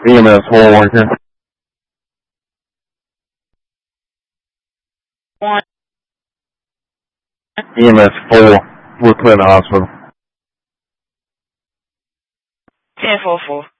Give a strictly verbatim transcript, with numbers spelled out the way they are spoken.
E M S four working. One. E M S four. We're clearing the hospital. ten four four.